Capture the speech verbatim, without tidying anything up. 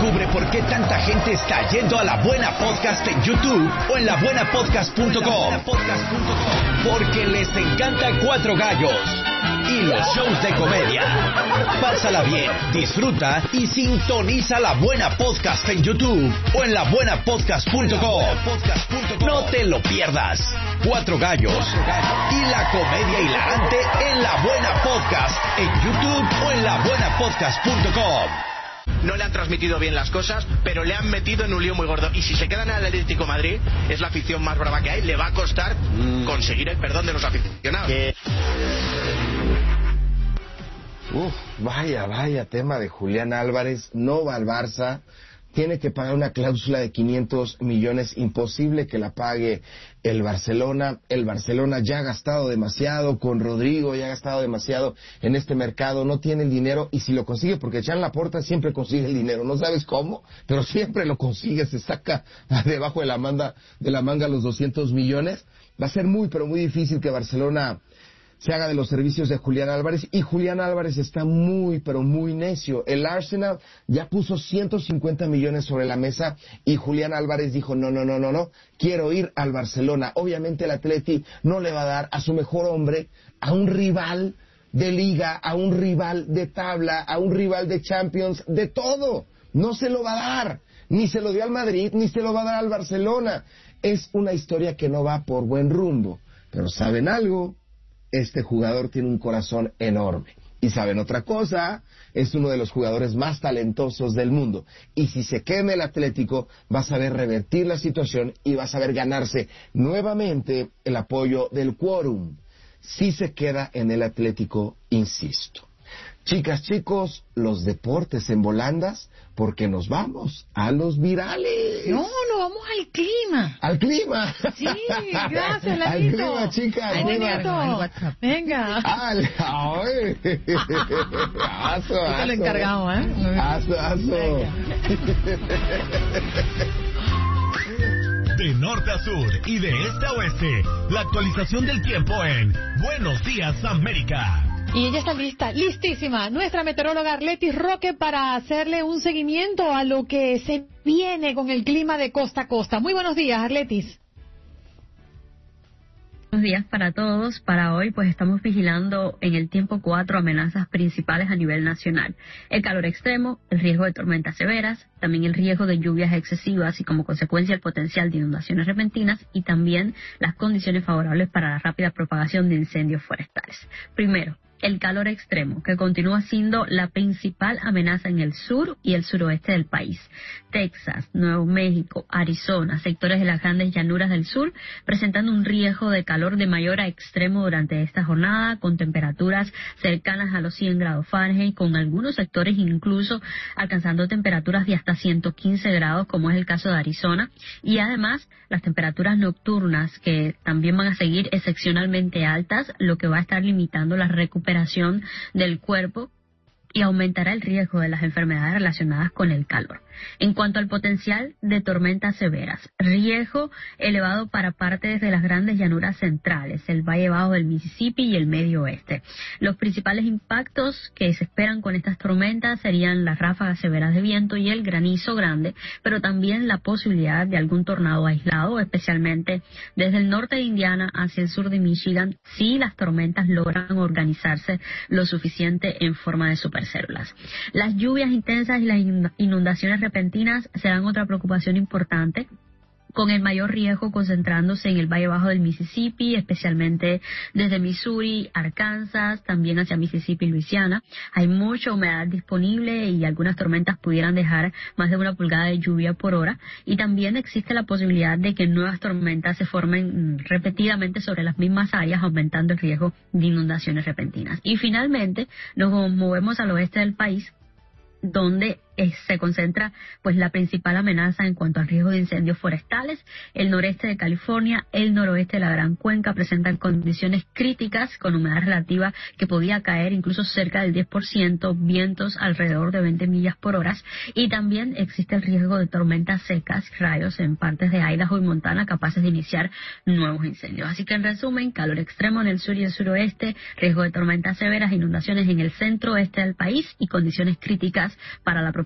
Descubre por qué tanta gente está yendo a La Buena Podcast en YouTube o en la buena podcast punto com. Porque les encanta Cuatro Gallos y los shows de comedia. Pásala bien, disfruta y sintoniza La Buena Podcast en YouTube o en la buena podcast punto com. No te lo pierdas. Cuatro Gallos y la comedia hilarante en La Buena Podcast en YouTube o en la buena podcast punto com. No le han transmitido bien las cosas, pero le han metido en un lío muy gordo. Y si se queda en el Atlético de Madrid, es la afición más brava que hay. Le va a costar mm. conseguir el perdón de los aficionados. ¿Qué? Uf, vaya, vaya tema de Julián Álvarez. No va al Barça. Tiene que pagar una cláusula de quinientos millones, imposible que la pague el Barcelona. El Barcelona ya ha gastado demasiado con Rodrigo, ya ha gastado demasiado en este mercado, no tiene el dinero, y si lo consigue, porque Jean Laporta siempre consigue el dinero, no sabes cómo, pero siempre lo consigue, se saca debajo de la manga, de la manga los doscientos millones, va a ser muy, pero muy difícil que Barcelona se haga de los servicios de Julián Álvarez, y Julián Álvarez está muy, pero muy necio. El Arsenal ya puso ciento cincuenta millones sobre la mesa y Julián Álvarez dijo, no, no, no, no, no, quiero ir al Barcelona. Obviamente el Atleti no le va a dar a su mejor hombre, a un rival de liga, a un rival de tabla, a un rival de Champions, de todo. No se lo va a dar, ni se lo dio al Madrid, ni se lo va a dar al Barcelona. Es una historia que no va por buen rumbo, pero ¿saben algo? Este jugador tiene un corazón enorme. Y saben otra cosa, es uno de los jugadores más talentosos del mundo. Y si se quema el Atlético, va a saber revertir la situación y va a saber ganarse nuevamente el apoyo del quórum. Si se queda en el Atlético, insisto. Chicas, chicos, los deportes en volandas, porque nos vamos a los virales. No, no, vamos al clima. ¿Al clima? Sí, gracias, Lalito. Al clima, chicas. Ay, Lalito. Venga. Al, ay. Aso, aso. Te lo encargamos, ¿eh? Aso, aso. De norte a sur y de este a oeste, la actualización del tiempo en Buenos Días América. Y ella está lista, listísima, nuestra meteoróloga Arletis Roque, para hacerle un seguimiento a lo que se viene con el clima de costa a costa. Muy buenos días, Arletis. Buenos días para todos. Para hoy, pues estamos vigilando en el tiempo cuatro amenazas principales a nivel nacional: el calor extremo, el riesgo de tormentas severas, también el riesgo de lluvias excesivas y como consecuencia el potencial de inundaciones repentinas, y también las condiciones favorables para la rápida propagación de incendios forestales. Primero, el calor extremo, que continúa siendo la principal amenaza en el sur y el suroeste del país. Texas, Nuevo México, Arizona, sectores de las grandes llanuras del sur, presentando un riesgo de calor de mayor a extremo durante esta jornada, con temperaturas cercanas a los cien grados Fahrenheit, con algunos sectores incluso alcanzando temperaturas de hasta ciento quince grados, como es el caso de Arizona. Y además, las temperaturas nocturnas, que también van a seguir excepcionalmente altas, lo que va a estar limitando la recuperación del cuerpo y aumentará el riesgo de las enfermedades relacionadas con el calor. En cuanto al potencial de tormentas severas, riesgo elevado para partes de las grandes llanuras centrales, el Valle Bajo del Mississippi y el Medio Oeste. Los principales impactos que se esperan con estas tormentas serían las ráfagas severas de viento y el granizo grande, pero también la posibilidad de algún tornado aislado, especialmente desde el norte de Indiana hacia el sur de Michigan, si las tormentas logran organizarse lo suficiente en forma de supercélulas. Las lluvias intensas y las inundaciones repentinas serán otra preocupación importante, con el mayor riesgo concentrándose en el Valle Bajo del Mississippi, especialmente desde Missouri, Arkansas, también hacia Mississippi y Luisiana. Hay mucha humedad disponible y algunas tormentas pudieran dejar más de una pulgada de lluvia por hora, y también existe la posibilidad de que nuevas tormentas se formen repetidamente sobre las mismas áreas, aumentando el riesgo de inundaciones repentinas. Y finalmente nos movemos al oeste del país, donde eh, se concentra pues la principal amenaza en cuanto al riesgo de incendios forestales. El noreste de California, el noroeste de la Gran Cuenca presentan condiciones críticas con humedad relativa que podía caer incluso cerca del diez por ciento, vientos alrededor de veinte millas por hora, y también existe el riesgo de tormentas secas, rayos en partes de Idaho y Montana capaces de iniciar nuevos incendios. Así que en resumen, calor extremo en el sur y el suroeste, riesgo de tormentas severas, inundaciones en el centro oeste del país y condiciones críticas para la propagación